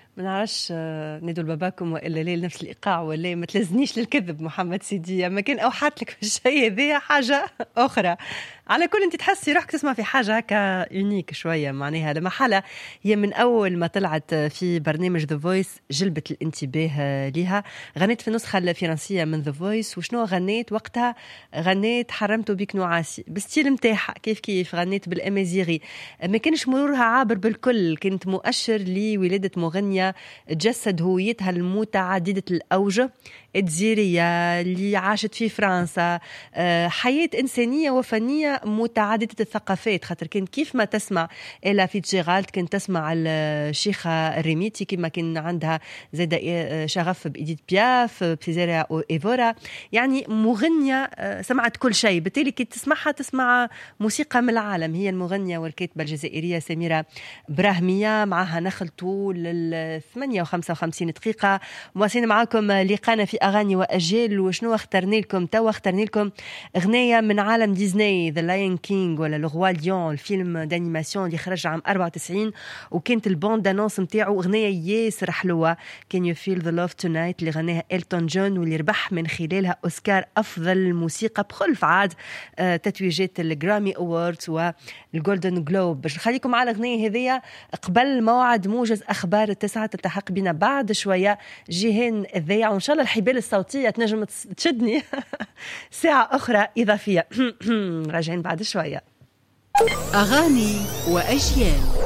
ما نعرفش ندوا لباباكم وإلا ليه نفس الإيقاع ولا ما تلزنيش للكذب محمد سيدي، ما كان أوحات لك في الشيء ذي حاجة أخرى. على كل أنت تحسي روحك تسمع في حاجة هكا يونيك شوية، معناها لما حالة هي من أول ما طلعت في برنامج The Voice جلبت الانتباه لها. غنيت في النسخة الفرنسية من The Voice، وشنو غنيت وقتها؟ غنيت حرمت بك نعاسي بالستيل متاعها، كيف غنيت بالأمازيغي. ما كانش مرورها عابر بالكل، كانت مؤشر لولادة مغنية تجسد هويتها المتعددة الأوجه، الجزائرية اللي عاشت في فرنسا، حياة إنسانية وفنية متعددة الثقافات. خاطر كان كيف ما تسمع إلا فيتشيغالد كان تسمع الشيخة الريميتي، كما كان عندها زاد شغف بإيديت بياف، بسيزاريا إيفورا، يعني مغنية سمعت كل شيء. بالتالي كي تسمعها تسمع موسيقى من العالم. هي المغنية والكاتبة الجزائرية سميرة براهمية، معها نخلطوا 8 و55 دقيقة. مواصلين معاكم لقانا في أغاني وأجيال. وشنو اخترنا لكم توا؟ اخترنا لكم أغنية من عالم ديزني، The Lion King ولا Le Roi Lion، الفيلم دانيماسيون اللي خرج عام 94، وكانت البوند دانونس متاعو أغنية ياسر حلوة، Can You Feel the Love Tonight اللي غناها إلتون جون، واللي ربح من خلالها أوسكار أفضل موسيقى بخلف عاد تتويجات الجرامي أووردز والجولدن جلوب. باش نخليكم على الأغنية هذية قبل موعد موجز أخبار التسعة تلتحق بنا بعد شوية جيهان الذيع، وإن شاء الله الحبال الصوتية تنجم تشدني ساعة أخرى إضافية. راجعين بعد شوية. أغاني وأجيال.